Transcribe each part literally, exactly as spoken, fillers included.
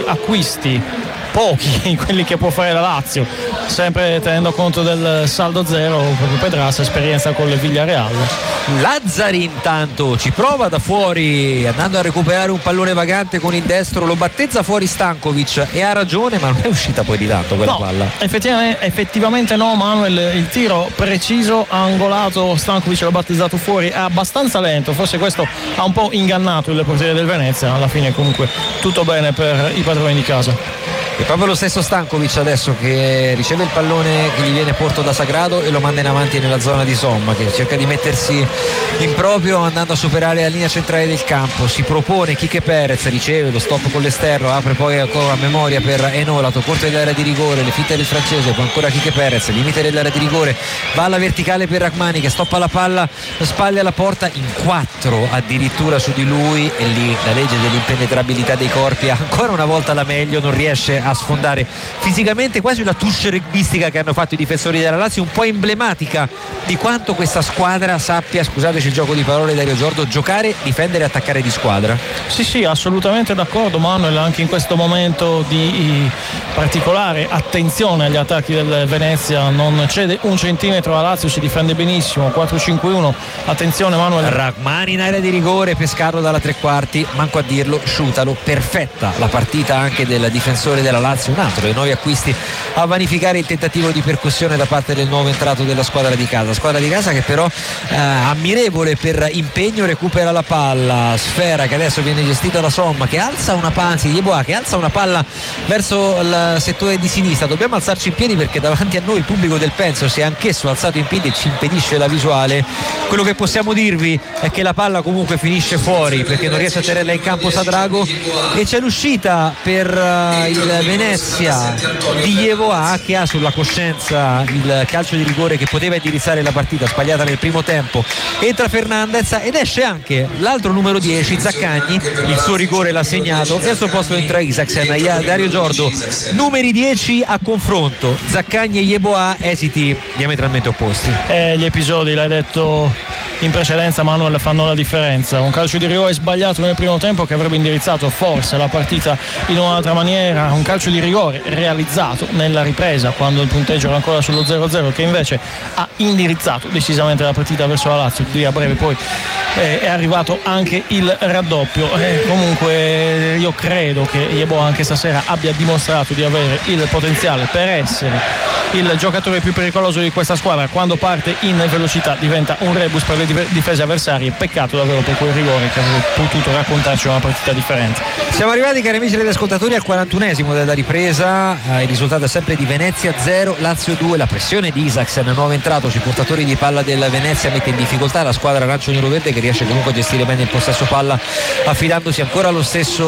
acquisti pochi quelli che può fare la Lazio, sempre tenendo conto del saldo zero. Proprio Pedras, esperienza con il Villarreal. Lazzari intanto ci prova da fuori, andando a recuperare un pallone vagante con il destro, lo battezza fuori Stankovic e ha ragione, ma non è uscita poi di tanto quella no, palla. Effettivamente, effettivamente no, Manuel, il tiro preciso, angolato, Stankovic l'ha battezzato fuori, è abbastanza lento, forse questo ha un po' ingannato il portiere del Venezia. Alla fine comunque tutto bene per i padroni di casa. È proprio lo stesso Stankovic adesso che riceve il pallone che gli viene porto da Sagrado e lo manda in avanti nella zona di Somma, che cerca di mettersi in proprio andando a superare la linea centrale del campo. Si propone Quique Perez, riceve lo stop con l'esterno, apre poi ancora a memoria per Eno, lato corto dell'area di rigore, le fitte del francese, poi ancora Quique Perez, limite dell'area di rigore, va alla verticale per Rachmani che stoppa la palla, spalle alla porta, in quattro addirittura su di lui, e lì la legge dell'impenetrabilità dei corpi ancora una volta la meglio, non riesce a a sfondare fisicamente, quasi una touche rugbistica che hanno fatto i difensori della Lazio, un po' emblematica di quanto questa squadra sappia, scusateci il gioco di parole Dario Giordo, giocare, difendere e attaccare di squadra. Sì sì, assolutamente d'accordo Manuel, anche in questo momento di particolare attenzione agli attacchi del Venezia, non cede un centimetro la Lazio, si difende benissimo, quattro cinque uno, attenzione Manuel. Rachmani in area di rigore, pescarlo dalla tre quarti, manco a dirlo, shootalo, perfetta la partita anche del difensore della Lazio, un altro dei nuovi acquisti a vanificare il tentativo di percussione da parte del nuovo entrato della squadra di casa, squadra di casa che però eh, ammirevole per impegno, recupera la palla, Sfera che adesso viene gestita da Somma, che alza una palla, anzi Yeboah che alza una palla verso il settore di sinistra. Dobbiamo alzarci in piedi perché davanti a noi il pubblico del Penso si è anch'esso alzato in piedi e ci impedisce la visuale. Quello che possiamo dirvi è che la palla comunque finisce fuori perché non riesce a tenerla in campo Sadrago, e c'è l'uscita per uh, il Venezia di Yeboah che ha sulla coscienza il calcio di rigore che poteva indirizzare la partita, sbagliata nel primo tempo. Entra Fernandez ed esce anche l'altro numero dieci Zaccagni, il suo rigore l'ha segnato e al suo posto entra Isaksen. Dario Giordo, numeri dieci a confronto, Zaccagni e Yeboah, esiti diametralmente opposti. Eh, gli episodi, l'hai detto in precedenza Manuel, fanno la differenza. Un calcio di rigore sbagliato nel primo tempo che avrebbe indirizzato forse la partita in un'altra maniera, un calcio di rigore realizzato nella ripresa quando il punteggio era ancora sullo zero zero che invece ha indirizzato decisamente la partita verso la Lazio. Di a breve poi eh, è arrivato anche il raddoppio. Eh, comunque io credo che Yeboah anche stasera abbia dimostrato di avere il potenziale per essere il giocatore più pericoloso di questa squadra. Quando parte in velocità diventa un rebus per le difese avversarie. Peccato davvero per quel rigore che avrebbe potuto raccontarci una partita differente. Siamo arrivati, cari amici ascoltatori, al quarantunesimo della ripresa. Il risultato è sempre di Venezia zero Lazio due. La pressione di Isaksen, nuovo entrato sui portatori di palla del Venezia, mette in difficoltà la squadra arancio-nero-verde che riesce comunque a gestire bene il possesso palla, affidandosi ancora allo stesso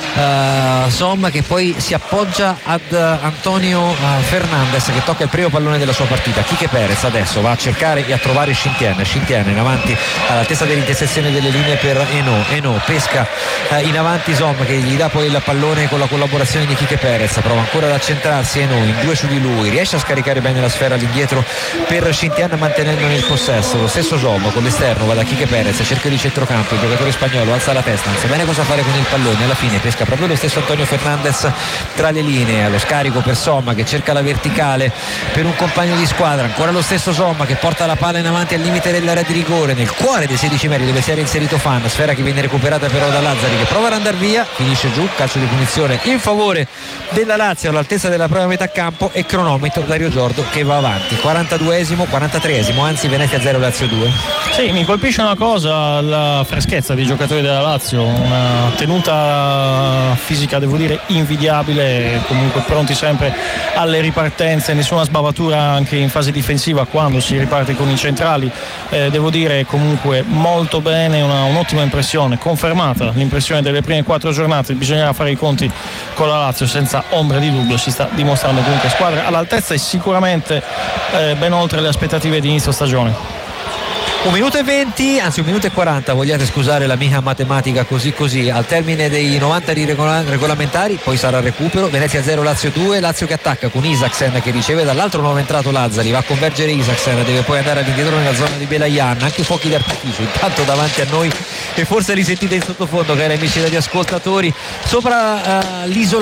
uh, Somma, che poi si appoggia ad Antonio uh, Fernandez che tocca il primo pallone della sua partita. Quique Perez adesso va a cercare e a trovare Scintienne. Scintienne in avanti all'altezza dell'intersezione delle linee per Eno. Eno pesca uh, in avanti Somma che gli dà poi il pallone con la collaborazione di Quique Perez, prova ancora ad accentrarsi Eno in due su di lui, riesce a scaricare bene la sfera all'indietro per Scintienne mantenendone il possesso. Lo stesso Somma con l'esterno va da Quique Perez, cerca di centrocampo, il giocatore spagnolo alza la testa, non sa bene cosa fare con il pallone, alla fine pesca proprio lo stesso Antonio Fernandez tra le linee, allo scarico per Somma che cerca la verticale per un compagno di squadra, ancora lo stesso Somma che porta la palla in avanti al limite dell'area di rigore, nel cuore dei sedici metri dove si era inserito Fan, sfera che viene recuperata però da Lazzari che prova ad andare via, finisce giù, calcio di punizione in favore della Lazio all'altezza della propria metà campo e cronometro Dario Giordo che va avanti. quarantaduesimo, quarantatreesimo, anzi Venezia zero Lazio due. Sì, mi colpisce una cosa, la freschezza dei giocatori della Lazio, una tenuta fisica devo dire invidiabile, comunque pronti sempre alle ripartenze, nessuna sbavatura anche in fase difensiva quando si riparte con i centrali. Eh, devo dire comunque molto bene, una, un'ottima impressione, confermata l'impressione delle prime quattro giornate. Bisognerà fare i conti con la Lazio, senza ombra di dubbio si sta dimostrando comunque squadra all'altezza e sicuramente eh, ben oltre le aspettative di inizio stagione. Un minuto e venti, anzi un minuto e quaranta, vogliate scusare la mia matematica così così, al termine dei novanta di regola- regolamentari, poi sarà recupero. Venezia zero Lazio due, Lazio che attacca con Isaksen che riceve dall'altro nuovo entrato Lazzari, va a convergere Isaksen, deve poi andare all'indietro nella zona di Belayan, anche fuochi d'artificio intanto davanti a noi e forse li sentite in sottofondo, cari amici degli ascoltatori, sopra uh, l'isola